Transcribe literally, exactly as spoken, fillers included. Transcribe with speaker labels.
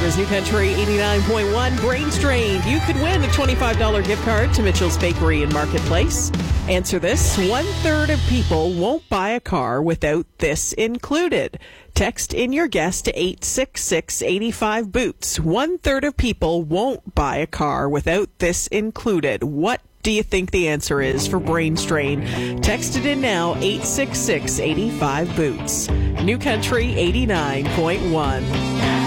Speaker 1: is New Country eighty-nine point one. Brain Strained. You could win a twenty-five dollars gift card to Mitchell's Bakery and Marketplace. Answer this. One third of people won't buy a car without this included. Text in your guess to eight six six, eight five, boots. One third of people won't buy a car without this included. What do you think the answer is for Brain Strain? Text it in now, eight six six, eight five, boots. New Country eighty-nine point one.